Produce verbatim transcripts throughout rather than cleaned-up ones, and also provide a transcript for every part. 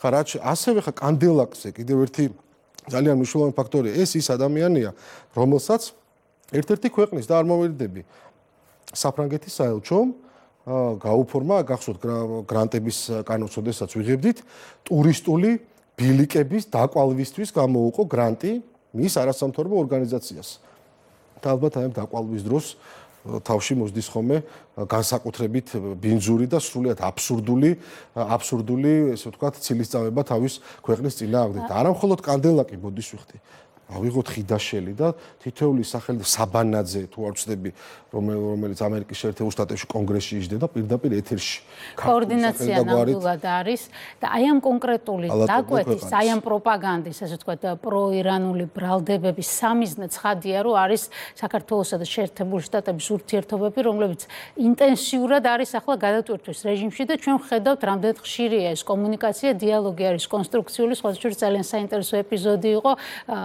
ხა რაც ასევე ხა კანდელაკზე კიდევ ერთი ძალიან მნიშვნელოვანი ფაქტორია ეს ის ადამიანია რომელსაც ერთ-ერთი ქვეყნის და არ მოვიდები საფრანგეთის საელჩომ გაუფორმა გახსოვთ გრანტების კანონს ოდესაც ვიღებდით ტურისტული ბილიკების დაკვალვისთვის გამოუყო გრანტი მის არასამთავრობო ორგანიზაციას და ალბათ აი ამ დაკვალვის დროს თავში მოსდის ხოლმე განსაკუთრებით ბინძური და სრულიად აბსურდული აბსურდული ესე ვთქვათ ცილისწავება თავის ქვეყნის წინააღმდეგ და არა მხოლოდ კანდელაკი მოდის ვიხდი ავიღოთ ხიდაშელი და თითოეული სახელი საბანაძე თუ არ ვცდები რომელიც ამერიკის შეერთებულ შტატებში კონგრესში იჯდება პირდაპირ ეთერში კოორდინაცია ნამდვილად არის და აი ამ კონკრეტული დაკვეთის აი ამ პროპაგანდის ასე ვთქვათ პროირანული ბრალდებების სამიზნე ცხადია რომ არის საქართველოსა და შეერთებული შტატების ურთიერთობები რომლებიც ინტენსიურად არის ახლა გადატვირთვის რეჟიმში და ჩვენ ვხედავთ რამდენად ხშირია ეს კომუნიკაცია დიალოგი არის კონსტრუქციული სხვა შორის ძალიან საინტერესო ეპიზოდი იყო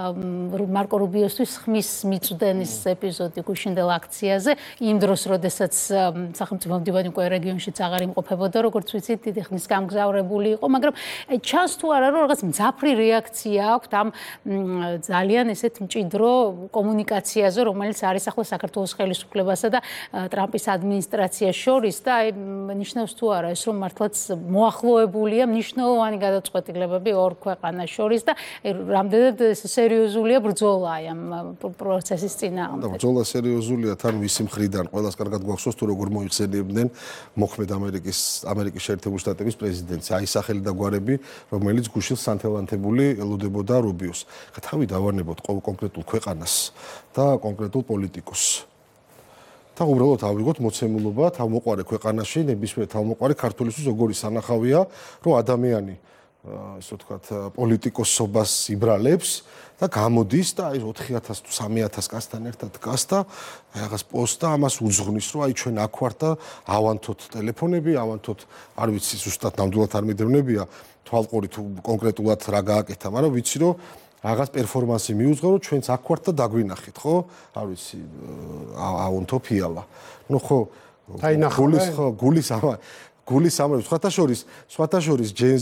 მარკო რუბიოსთვის ხმის მიწვდენის ეპიზოდი გუშინდელ აქციაზე იმ დროს როდესაც სახელმწიფო მდივანი უკვე რეგიონშიც აღარ იმყოფებოდა როგორც ვიცით დიდი ხნის გამგზავრებული იყო მაგრამ ჩანს თუ არა რომ რაღაც მძაფრი რეაქცია აქვს ამ ძალიან ესეთ მჭიდრო კომუნიკაციაზე რომელიც არის ახლა საქართველოს ხელისუფლებასა და ტრამპის ადმინისტრაციას შორის და აი ნიშნავს თუ არა ეს რომ მართლაც მოახლოებულია მნიშვნელოვანი გადაწყვეტილებები ორ ქვეყანას შორის და რამდენად სერიოზულია ბრძოლა აი ამ პროცესის წინააღმდეგ. ბრძოლა სერიოზულია თან ვისი მხრიდან ყველას კარგად გვახსოვს თუ როგორ მოიხსენიებდნენ მოქმედ ამერიკის ამერიკის შეერთებული შტატების პრეზიდენტს აი სახელი და გვარები რომელიც გუშინ სანთელანთებული ელოდებოდა რუბიოს. ხა თავი დავარნებოთ ყოველ კონკრეტულ ქვეყანას და კონკრეტულ პოლიტიკოსს. და უბრალოდ ავიღოთ მოცემულობა თავმოყარე ქვეყანაში ნებისმიერ თავმოყარე ქართველისთვის როგორი სანახავია რომ ადამიანი ასე ვთქვათ პოლიტიკოსობას იბრალებს და გამოდის და აი ოთხი ათას თუ სამი ათას კაცთან ერთად დგას და რაღაც პოსტა ამას უძღვნის რომ აი ჩვენ აქ ვართ და ავანთოთ ტელეფონები ავანთოთ არ ვიცი ზუსტად ნამდვილად არ მიდევნებია თვალყური თუ კონკრეტულად რა გააკეთა მაგრამ ვიცი რომ რაღაც პერფორმანსი მიუძღო რომ ჩვენც აქ ვართ და დაგვინახეთ ხო არ ვიცი ავანთო ფიალა ნუ ხო აი ნახო გულის ხო გულის ამა გულის ამბობს სხვათა შორის სხვათა შორის